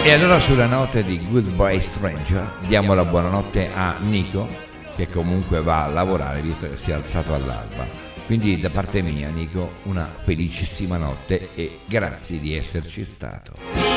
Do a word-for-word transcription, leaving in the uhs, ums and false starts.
E allora sulla nota di Goodbye Stranger diamo la buonanotte a Nico, che comunque va a lavorare visto che si è alzato all'alba. Quindi da parte mia, Nico, una felicissima notte e grazie di esserci stato.